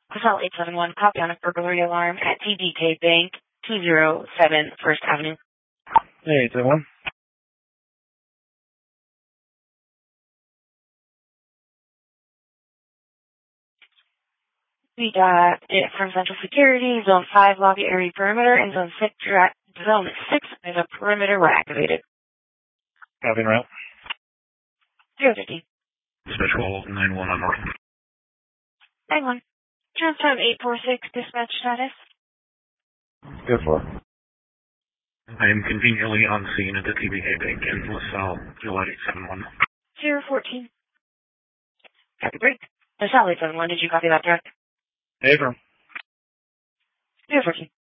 Call 871, copy on a burglary alarm at TDK Bank, 207 First Avenue. Hey, 871. We got it from Central Security, Zone 5 lobby area perimeter, and Zone 6 is a perimeter were activated. Copy and route. 050. Special 9-1 on North. 9-1. Trans time 846, dispatch status. Good for. I am conveniently on scene at the TBK Bank in LaSalle, July 871. 014. Copy break. LaSalle 871, did you copy that direct? Hey, from. 014.